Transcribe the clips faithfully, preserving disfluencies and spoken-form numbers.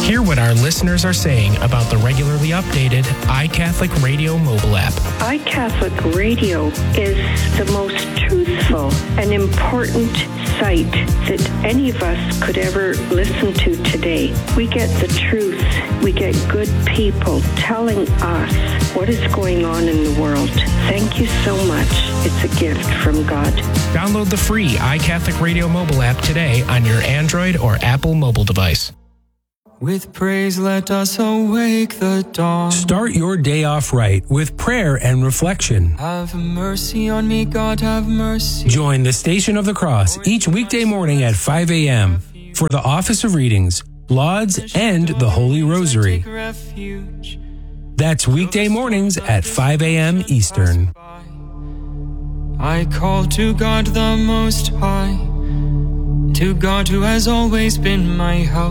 Hear what our listeners are saying about the regularly updated iCatholic Radio mobile app. iCatholic Radio is the most truthful and important site that any of us could ever listen to today. We get the truth. We get good people telling us what is going on in the world. Thank you so much. It's a gift from God. Download the free iCatholic Radio mobile app today on your Android or Apple mobile device. With praise, let us awake the dawn. Start your day off right with prayer and reflection. Have mercy on me, God, have mercy. Join the Station of the Cross each weekday morning at five a.m. for the Office of Readings, Lauds, and the Holy Rosary. That's weekday mornings at five a.m. Eastern. I call to God the Most High, to God who has always been my help.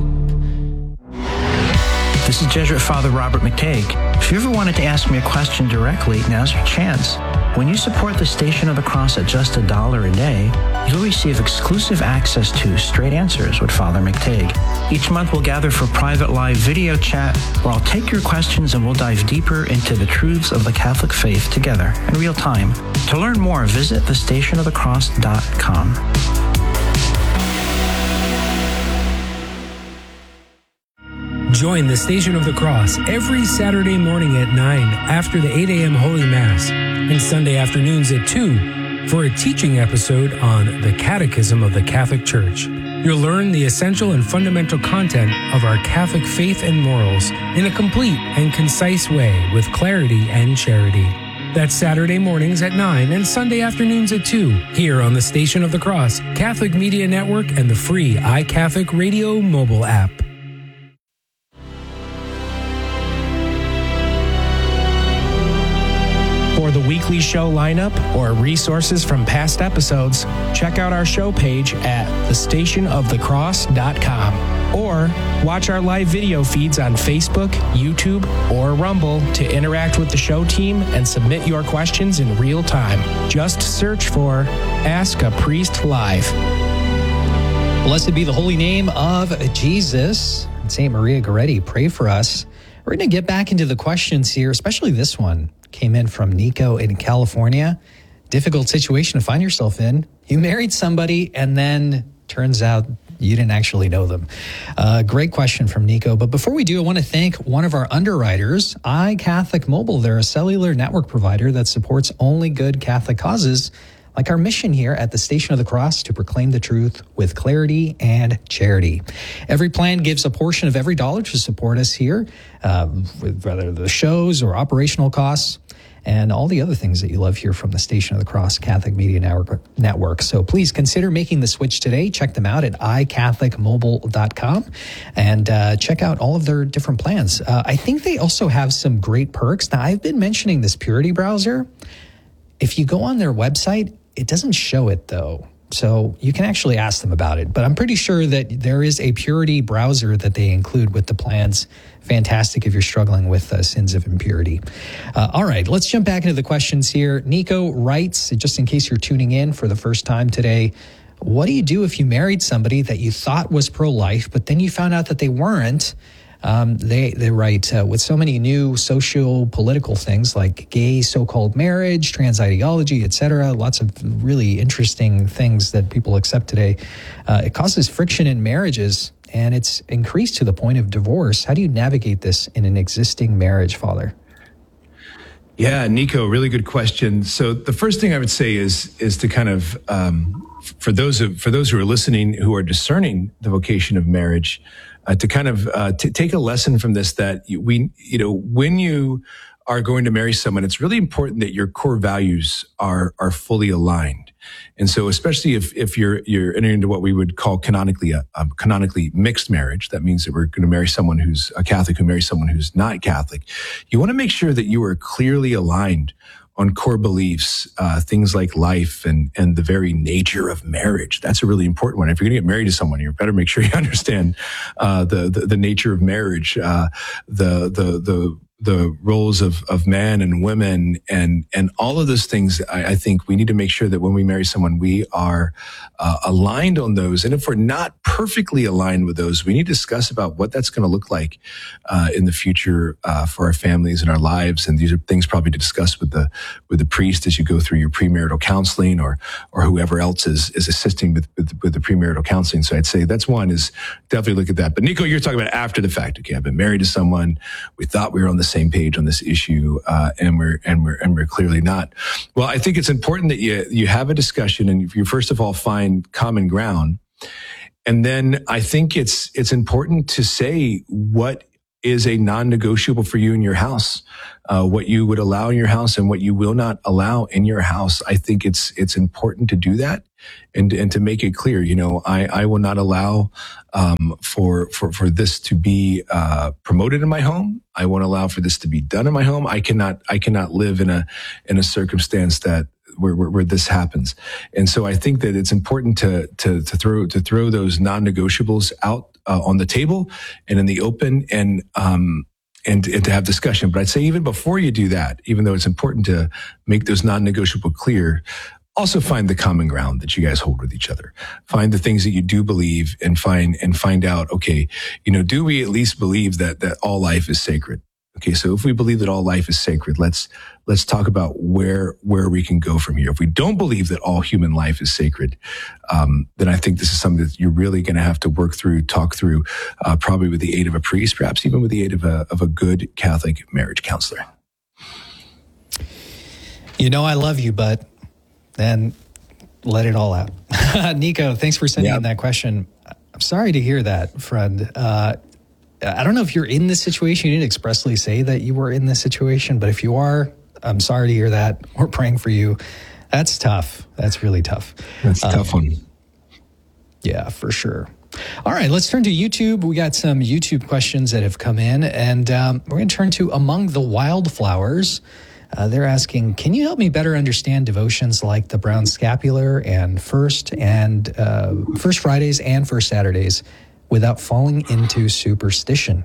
This is Jesuit Father Robert McTague. If you ever wanted to ask me a question directly, now's your chance. When you support the Station of the Cross at just a dollar a day, you'll receive exclusive access to Straight Answers with Father McTague. Each month we'll gather for private live video chat where I'll take your questions and we'll dive deeper into the truths of the Catholic faith together in real time. To learn more, visit the station of the cross dot com. Join the Station of the Cross every Saturday morning at nine after the eight a.m. Holy Mass and Sunday afternoons at two for a teaching episode on the Catechism of the Catholic Church. You'll learn the essential and fundamental content of our Catholic faith and morals in a complete and concise way with clarity and charity. That's Saturday mornings at nine and Sunday afternoons at two here on the Station of the Cross, Catholic Media Network, and the free iCatholic Radio mobile app. For the weekly show lineup or resources from past episodes, check out our show page at the station of the cross dot com or watch our live video feeds on Facebook, YouTube, or Rumble to interact with the show team and submit your questions in real time. Just search for Ask a Priest Live. Blessed be the holy name of Jesus. Saint Maria Goretti, pray for us. We're going to get back into the questions here, especially this one. Came in from Nico in California. Difficult situation to find yourself in. You married somebody and then turns out you didn't actually know them. Uh, great question from Nico. But before we do, I want to thank one of our underwriters, iCatholic Mobile. They're a cellular network provider that supports only good Catholic causes, like our mission here at the Station of the Cross to proclaim the truth with clarity and charity. Every plan gives a portion of every dollar to support us here, uh, with whether the shows or operational costs, and all the other things that you love here from the Station of the Cross Catholic Media Network. So please consider making the switch today. Check them out at i catholic mobile dot com and uh, check out all of their different plans. Uh, I think they also have some great perks. Now, I've been mentioning this Purity browser. If you go on their website, it doesn't show it, though. So you can actually ask them about it. But I'm pretty sure that there is a Purity browser that they include with the plans. Fantastic if you're struggling with uh, sins of impurity. Uh, all right, let's jump back into the questions here. Nico writes, just in case you're tuning in for the first time today, what do you do if you married somebody that you thought was pro-life, but then you found out that they weren't? Um, they, they write, uh, with so many new socio-political things like gay so-called marriage, trans ideology, et cetera, lots of really interesting things that people accept today, uh, it causes friction in marriages, and it's increased to the point of divorce. How do you navigate this in an existing marriage, Father? Yeah, Nico, really good question. So the first thing I would say is is to kind of, um, for those of, for those who are listening who are discerning the vocation of marriage, Uh, to kind of uh, t- take a lesson from this, that we, you know, when you are going to marry someone, it's really important that your core values are are fully aligned. And so, especially if if you're you're entering into what we would call canonically a, a canonically mixed marriage, that means that we're going to marry someone who's a Catholic who marries someone who's not Catholic. You want to make sure that you are clearly aligned on core beliefs, uh, things like life and, and the very nature of marriage. That's a really important one. If you're going to get married to someone, you better make sure you understand, uh, the, the, the nature of marriage, uh, the, the, the, the roles of, of men and women and, and all of those things. I, I think we need to make sure that when we marry someone, we are uh, aligned on those. And if we're not perfectly aligned with those, we need to discuss about what that's going to look like uh, in the future uh, for our families and our lives. And these are things probably to discuss with the with the priest as you go through your premarital counseling, or or whoever else is is assisting with with, with the premarital counseling. So I'd say that's one, is definitely look at that. But Nico, you're talking about after the fact. Okay, I've been married to someone. We thought we were on the same page on this issue, uh, and we're and we're and we're clearly not. Well, I think it's important that you you have a discussion, and you first of all find common ground, and then I think it's it's important to say what is a non-negotiable for you in your house, uh, what you would allow in your house and what you will not allow in your house. I think it's it's important to do that and and to make it clear. You know, I I will not allow um, for for for this to be uh, promoted in my home. I won't allow for this to be done in my home. I cannot I cannot live in a in a circumstance that where where, where this happens. And so I think that it's important to to to throw to throw those non-negotiables out Uh, on the table and in the open, and um and, and to have discussion. But I'd say even before you do that, even though it's important to make those non-negotiable clear, also find the common ground that you guys hold with each other. Find the things that you do believe, and find and find out, okay, you know, do we at least believe that that all life is sacred? Okay, so if we believe that all life is sacred, let's let's talk about where where we can go from here. If we don't believe that all human life is sacred, um, then I think this is something that you're really going to have to work through, talk through, uh, probably with the aid of a priest, perhaps even with the aid of a of a good Catholic marriage counselor. You know, I love you, but then let it all out. Nico, thanks for sending yeah. in that question. I'm sorry to hear that, friend. Uh, I don't know if you're in this situation. You didn't expressly say that you were in this situation, but if you are, I'm sorry to hear that. We're praying for you. That's tough. That's really tough. That's a tough um, one. Yeah, for sure. All right, let's turn to YouTube. We got some YouTube questions that have come in, and um, we're going to turn to Among the Wildflowers. Uh, they're asking, can you help me better understand devotions like the Brown Scapular and First and uh, First Fridays and First Saturdays without falling into superstition?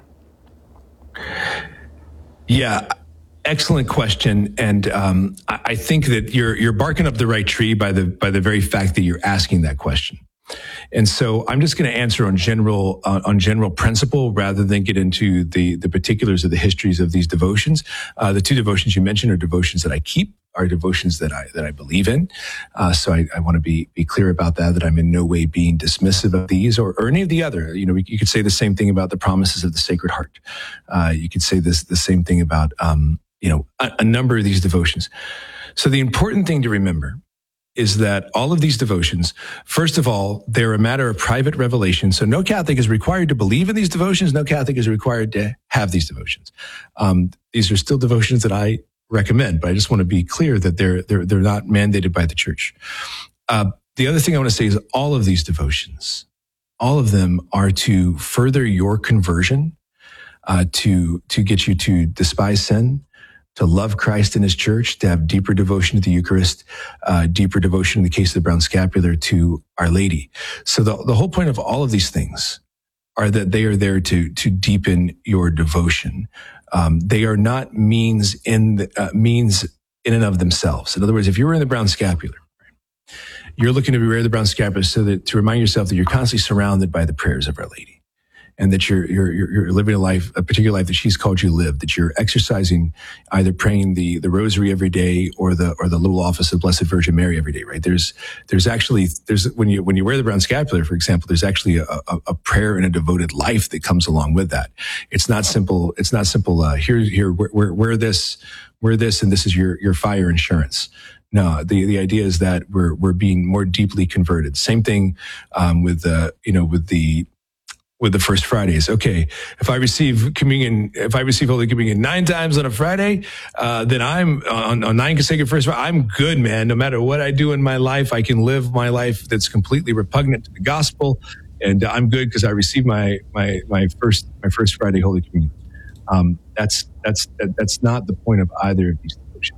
Yeah, excellent question, and um, I, I think that you're you're barking up the right tree by the by the very fact that you're asking that question. And so I'm just going to answer on general uh, on general principle rather than get into the the particulars of the histories of these devotions. Uh, the two devotions you mentioned are devotions that I keep, are devotions that I that I believe in. Uh, so I, I want to be be clear about that. That I'm in no way being dismissive of these or, or any of the other. You know, you could say the same thing about the promises of the Sacred Heart. Uh, you could say this the same thing about um, you know a, a number of these devotions. So the important thing to remember is that all of these devotions, first of all, they're a matter of private revelation. So no Catholic is required to believe in these devotions. No Catholic is required to have these devotions. Um, these are still devotions that I recommend, but I just want to be clear that they're they're they're not mandated by the Church. Uh, the other thing I want to say is all of these devotions, all of them are to further your conversion, uh, to to get you to despise sin, to love Christ and His Church, to have deeper devotion to the Eucharist, uh, deeper devotion in the case of the Brown Scapular to Our Lady. So the, the whole point of all of these things are that they are there to to deepen your devotion. Um, they are not means in the, uh, means in and of themselves. In other words, if you were in the Brown Scapular, you're looking to be wear the Brown Scapular so that to remind yourself that you're constantly surrounded by the prayers of Our Lady. And that you're, you're, you're living a life, a particular life that she's called you to live, that you're exercising, either praying the, the rosary every day or the, or the little office of Blessed Virgin Mary every day, right? There's, there's actually, there's, when you, when you wear the Brown Scapular, for example, there's actually a, a, a prayer and a devoted life that comes along with that. It's not simple, it's not simple, uh, here, here, wear, wear this, wear this, and this is your, your fire insurance. No, the, the idea is that we're, we're being more deeply converted. Same thing, um, with, uh, you know, with the, with the First Fridays. Okay, if I receive communion, if I receive Holy Communion nine times on a Friday, uh, then I'm on, on nine consecutive First Fridays, I'm good, man. No matter what I do in my life, I can live my life that's completely repugnant to the gospel, and I'm good because I received my my my first my first Friday Holy Communion. Um, that's that's that, that's not the point of either of these devotions.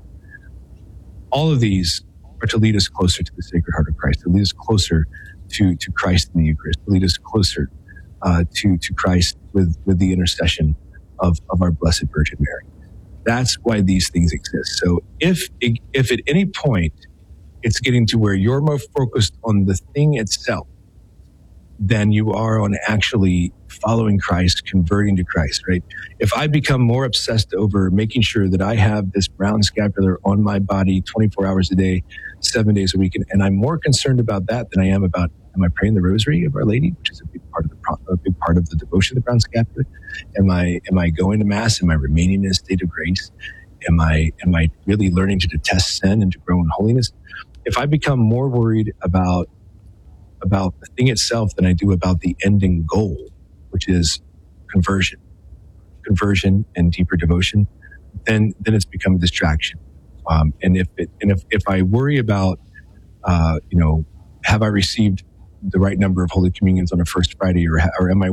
All of these are to lead us closer to the Sacred Heart of Christ, to lead us closer to to Christ in the Eucharist, to lead us closer Uh, to to Christ with with the intercession of of our Blessed Virgin Mary. That's why these things exist. So if if at any point it's getting to where you're more focused on the thing itself than you are on actually following Christ, converting to Christ, right? If I become more obsessed over making sure that I have this brown scapular on my body twenty-four hours a day, seven days a week, and, and I'm more concerned about that than I am about, am I praying the rosary of Our Lady, which is a big part of the a big part of the devotion of the brown scapular? Am I am I going to Mass? Am I remaining in a state of grace? Am I am I really learning to detest sin and to grow in holiness? If I become more worried about about the thing itself than I do about the ending goal, which is conversion, conversion and deeper devotion, then then it's become a distraction. Um, and if it, and if, if I worry about, uh, you know, have I received the right number of Holy Communions on a first Friday, or, or am I